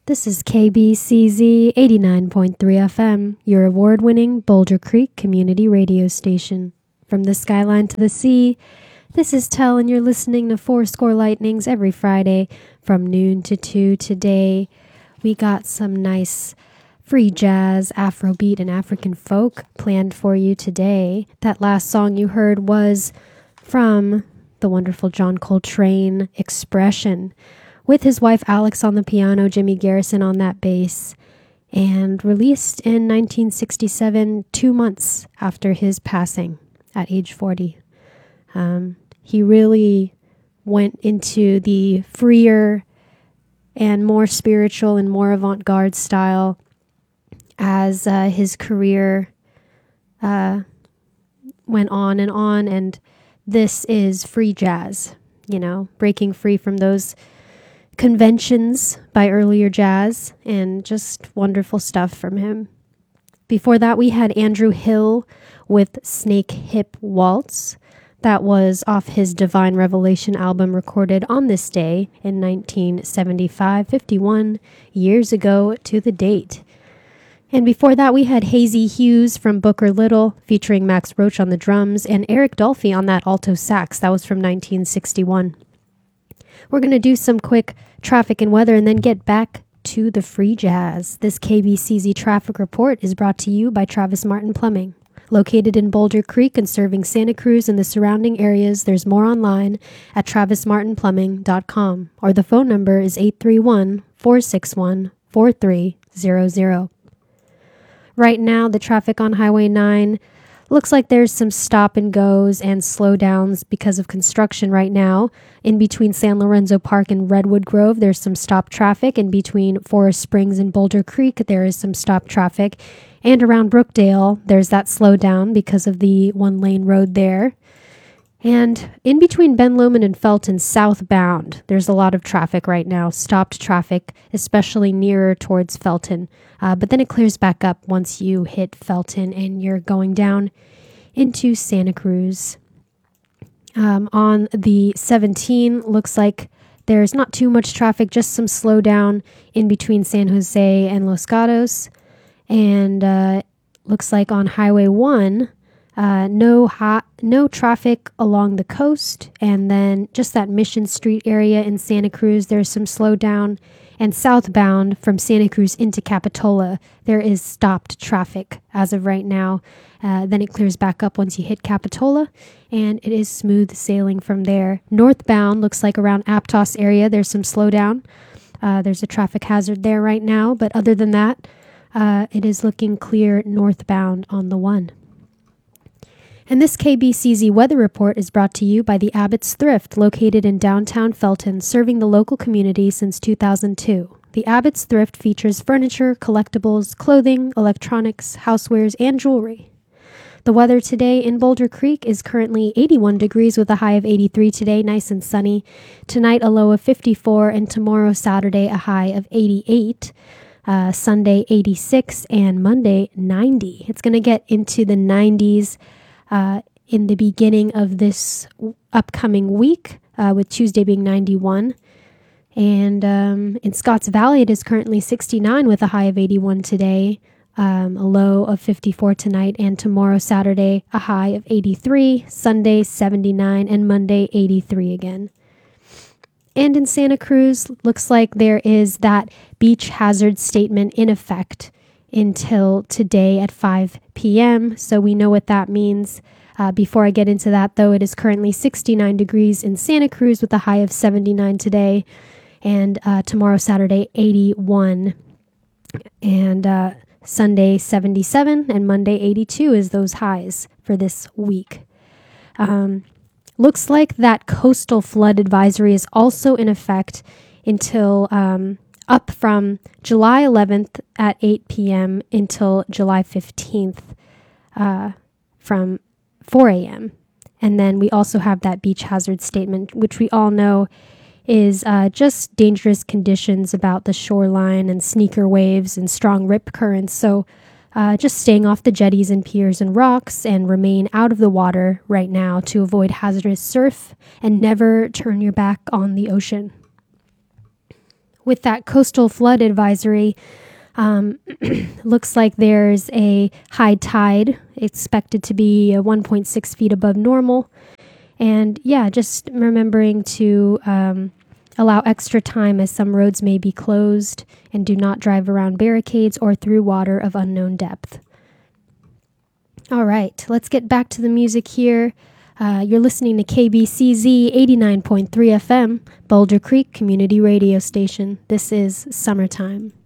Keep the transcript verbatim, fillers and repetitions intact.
This is K B C Z eighty-nine point three F M, your award-winning Boulder Creek community radio station. From the skyline to the sea, this is Tell, and you're listening to Four Score Lightnings every Friday from noon to two. Today, we got some nice free jazz, Afrobeat, and African folk planned for you today. That last song you heard was from the wonderful John Coltrane, Expression, with his wife Alex on the piano, Jimmy Garrison on that bass, and released in nineteen sixty-seven, two months after his passing at age forty. Um, he really went into the freer and more spiritual and more avant-garde style as uh, his career uh, went on and on, and this is free jazz, you know, breaking free from those conventions by earlier jazz, and just wonderful stuff from him. Before that, we had Andrew Hill with Snake Hip Waltz. That was off his Divine Revelation album, recorded on this day in nineteen seventy-five, fifty-one years ago to the date. And before that, we had Hazy Hughes from Booker Little, featuring Max Roach on the drums, and Eric Dolphy on that alto sax. That was from nineteen sixty-one. We're going to do some quick traffic and weather and then get back to the free jazz. This K B C Z traffic report is brought to you by Travis Martin Plumbing. Located in Boulder Creek and serving Santa Cruz and the surrounding areas, there's more online at travis martin plumbing dot com, or the phone number is eight three one, four six one, four three zero zero. Right now, the traffic on Highway nine looks like there's some stop and goes and slowdowns because of construction right now. In between San Lorenzo Park and Redwood Grove, there's some stop traffic. In between Forest Springs and Boulder Creek, there is some stop traffic. And around Brookdale, there's that slowdown because of the one-lane road there. And in between Ben Lomond and Felton southbound, there's a lot of traffic right now, stopped traffic, especially nearer towards Felton. Uh, but then it clears back up once you hit Felton and you're going down into Santa Cruz. Um, on the seventeen, looks like there's not too much traffic, just some slowdown in between San Jose and Los Gatos. And uh, looks like on Highway one, Uh, no hot, no traffic along the coast, and then just that Mission Street area in Santa Cruz, there's some slowdown, and southbound from Santa Cruz into Capitola, there is stopped traffic as of right now. Uh, then it clears back up once you hit Capitola, and it is smooth sailing from there. Northbound looks like around Aptos area, there's some slowdown. Uh, there's a traffic hazard there right now, but other than that, uh, it is looking clear northbound on the one. And this K B C Z weather report is brought to you by the Abbott's Thrift, located in downtown Felton, serving the local community since two thousand two. The Abbott's Thrift features furniture, collectibles, clothing, electronics, housewares, and jewelry. The weather today in Boulder Creek is currently eighty-one degrees with a high of eighty-three today, nice and sunny. Tonight, a low of fifty-four, and tomorrow, Saturday, a high of eighty-eight. Uh, Sunday, eighty-six, and Monday, ninety. It's going to get into the nineties Uh, in the beginning of this w- upcoming week, uh, with Tuesday being ninety-one. And um, in Scotts Valley, it is currently sixty-nine with a high of eighty-one today, um, a low of fifty-four tonight, and tomorrow, Saturday, a high of eighty-three, Sunday, seventy-nine, and Monday, eighty-three again. And in Santa Cruz, looks like there is that beach hazard statement in effect until today at five p.m. So we know what that means. Uh, before I get into that, though, it is currently sixty-nine degrees in Santa Cruz with a high of seventy-nine today. And uh, tomorrow, Saturday, eighty-one. And uh, Sunday, seventy-seven. And Monday, eighty-two is those highs for this week. Um, looks like that coastal flood advisory is also in effect until Um, up from July eleventh at eight p.m. until July fifteenth uh, from four a.m. And then we also have that beach hazard statement, which we all know is uh, just dangerous conditions about the shoreline and sneaker waves and strong rip currents. So uh, just staying off the jetties and piers and rocks, and remain out of the water right now to avoid hazardous surf, and never turn your back on the ocean. with that coastal flood advisory, um, looks like there's a high tide expected to be uh, one point six feet above normal. And yeah, just remembering to um, allow extra time as some roads may be closed, and do not drive around barricades or through water of unknown depth. All right, let's get back to the music here. Uh, you're listening to K B C Z eighty-nine point three F M, Boulder Creek Community Radio Station. This is Summertime.